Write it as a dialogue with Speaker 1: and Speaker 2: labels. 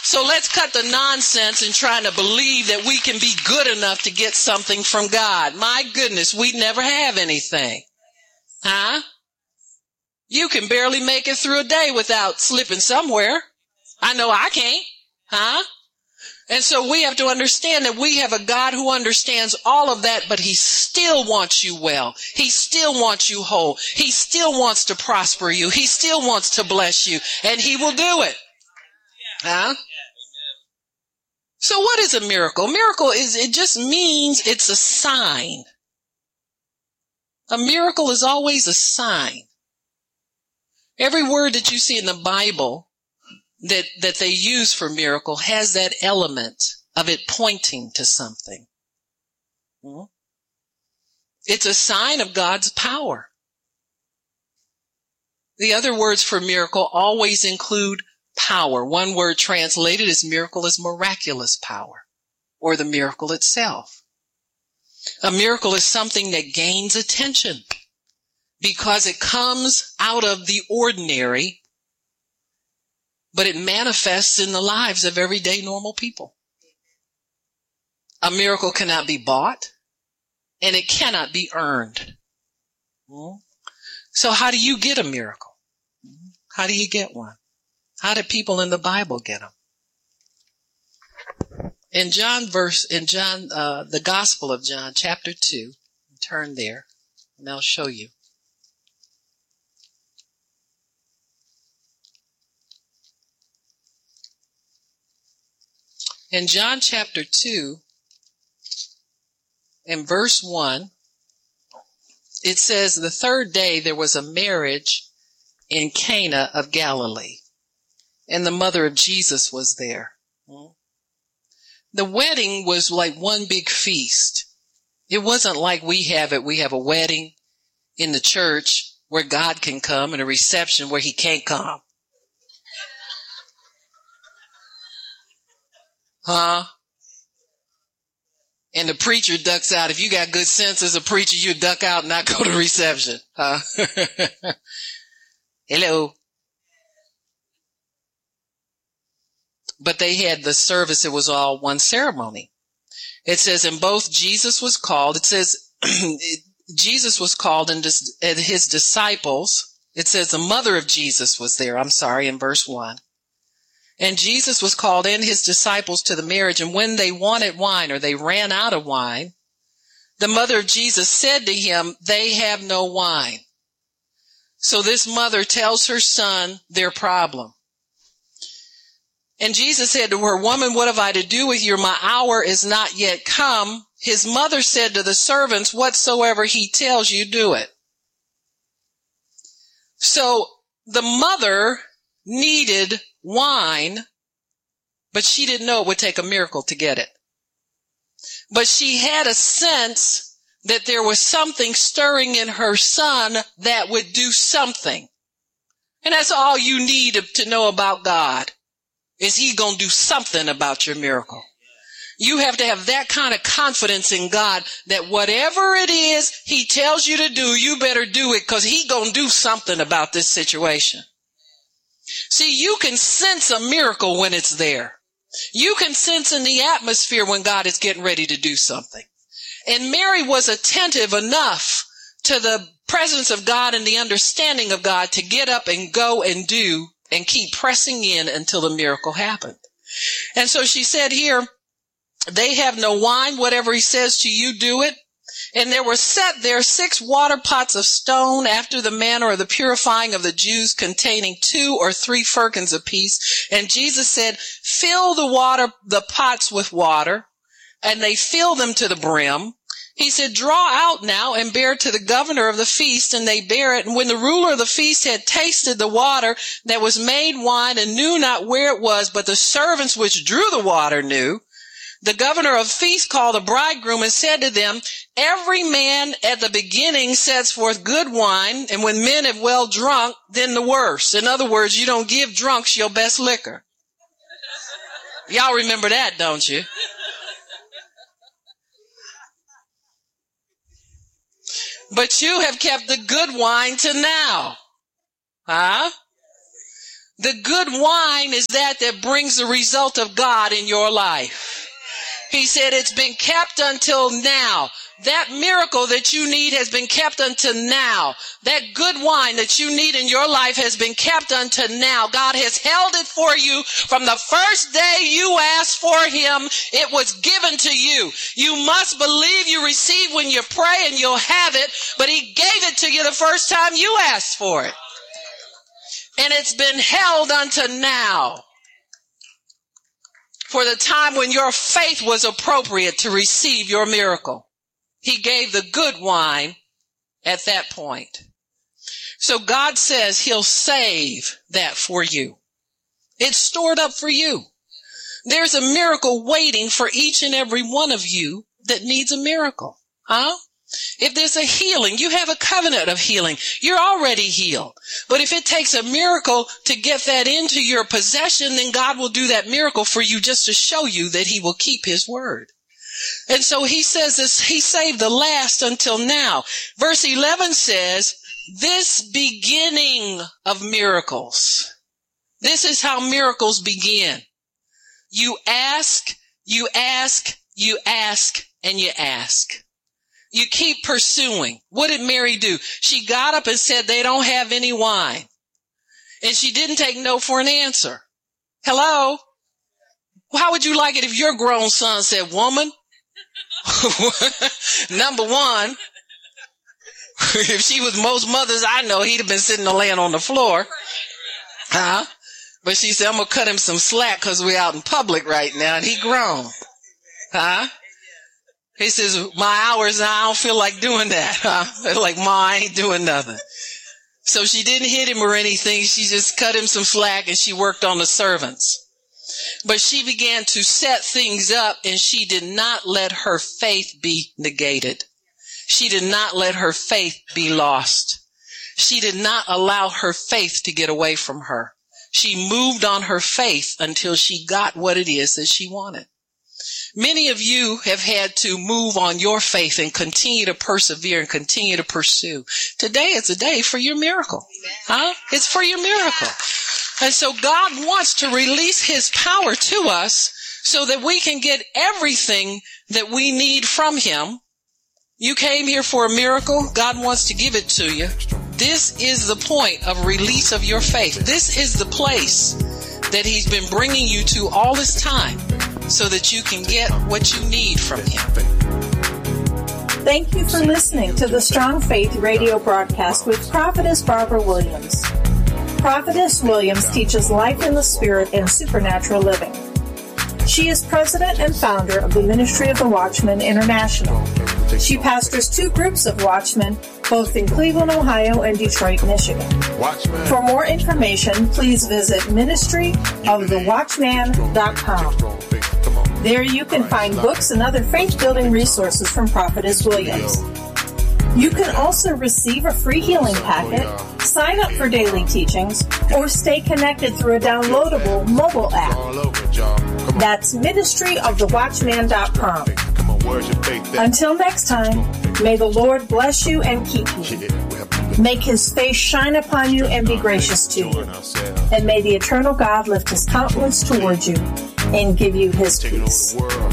Speaker 1: So let's cut the nonsense and trying to believe that we can be good enough to get something from God. My goodness, we never have anything. Huh? You can barely make it through a day without slipping somewhere. I know I can't. Huh? And so we have to understand that we have a God who understands all of that, but he still wants you well. He still wants you whole. He still wants to prosper you. He still wants to bless you, and he will do it. Huh? So what is a miracle? Miracle it just means it's a sign. A miracle is always a sign. Every word that you see in the Bible that they use for miracle has that element of it pointing to something. It's a sign of God's power. The other words for miracle always include power. One word translated as miracle is miraculous power, or the miracle itself. A miracle is something that gains attention because it comes out of the ordinary, but it manifests in the lives of everyday normal people. A miracle cannot be bought, and it cannot be earned. So how do you get a miracle? How do you get one? How did people in the Bible get them? In the Gospel of John, chapter 2, turn there, and I'll show you. In John chapter 2, in verse 1, it says, the third day there was a marriage in Cana of Galilee, and the mother of Jesus was there. The wedding was like one big feast. It wasn't like we have it. We have a wedding in the church where God can come and a reception where he can't come. Huh? And the preacher ducks out. If you got good sense as a preacher, you duck out and not go to reception. Huh? Hello. But they had the service. It was all one ceremony. It says, and both Jesus was called. It says, Jesus was called and his disciples. It says the mother of Jesus was there. In verse 1. And Jesus was called and his disciples to the marriage. And when they wanted wine, or they ran out of wine, the mother of Jesus said to him, they have no wine. So this mother tells her son their problem. And Jesus said to her, woman, what have I to do with you? My hour is not yet come. His mother said to the servants, whatsoever he tells you, do it. So the mother needed wine, but she didn't know it would take a miracle to get it. But she had a sense that there was something stirring in her son that would do something. And that's all you need to know about God, is he going to do something about your miracle. You have to have that kind of confidence in God that whatever it is he tells you to do, you better do it, because he going to do something about this situation. See, you can sense a miracle when it's there. You can sense in the atmosphere when God is getting ready to do something. And Mary was attentive enough to the presence of God and the understanding of God to get up and go and do and keep pressing in until the miracle happened. And so she said here, they have no wine. Whatever he says to you, do it. And there were set there 6 water pots of stone after the manner of the purifying of the Jews, containing 2 or 3 firkins apiece. And Jesus said, fill the pots with water. And they filled them to the brim. He said, draw out now and bear it to the governor of the feast. And they bear it. And when the ruler of the feast had tasted the water that was made wine and knew not where it was, but the servants which drew the water knew, the governor of the feast called the bridegroom and said to them, every man at the beginning sets forth good wine, and when men have well drunk, then the worse. In other words, you don't give drunks your best liquor. Y'all remember that, don't you? But you have kept the good wine to now. Huh? The good wine is that brings the result of God in your life. He said it's been kept until now. That miracle that you need has been kept until now. That good wine that you need in your life has been kept until now. God has held it for you from the first day you asked for him. It was given to you. You must believe you receive when you pray and you'll have it, but he gave it to you the first time you asked for it. And it's been held unto now, for the time when your faith was appropriate to receive your miracle. He gave the good wine at that point. So God says he'll save that for you. It's stored up for you. There's a miracle waiting for each and every one of you that needs a miracle. If there's a healing, you have a covenant of healing. You're already healed. But if it takes a miracle to get that into your possession, then God will do that miracle for you just to show you that he will keep his word. And so he says this, he saved the last until now. Verse 11 says, this beginning of miracles. This is how miracles begin. You ask, you ask, you ask, and you ask. You keep pursuing. What did Mary do? She got up and said they don't have any wine. And she didn't take no for an answer. Hello? How would you like it if your grown son said, woman? Number one, if she was most mothers I know, he'd have been sitting or laying on the floor. But she said, I'm going to cut him some slack because we're out in public right now and he grown. He says, my hours, I don't feel like doing that. Like, Ma, I ain't doing nothing. So she didn't hit him or anything. She just cut him some slack and she worked on the servants. But she began to set things up and she did not let her faith be negated. She did not let her faith be lost. She did not allow her faith to get away from her. She moved on her faith until she got what it is that she wanted. Many of you have had to move on your faith and continue to persevere and continue to pursue. Today is a day for your miracle. It's for your miracle. And so God wants to release his power to us so that we can get everything that we need from him. You came here for a miracle. God wants to give it to you. This is the point of release of your faith. This is the place that he's been bringing you to all this time so that you can get what you need from him.
Speaker 2: Thank you for listening to the Strong Faith radio broadcast with Prophetess Barbara Williams. Prophetess Williams teaches life in the Spirit and supernatural living. She is president and founder of the Ministry of the Watchman International. She pastors 2 groups of watchmen, both in Cleveland, Ohio, and Detroit, Michigan. For more information, please visit ministryofthewatchman.com. There you can find books and other faith-building resources from Prophetess Williams. You can also receive a free healing packet, sign up for daily teachings, or stay connected through a downloadable mobile app. That's ministryofthewatchman.com. Until next time, may the Lord bless you and keep you. Make his face shine upon you and be gracious to you. And may the eternal God lift his countenance towards you and give you his peace.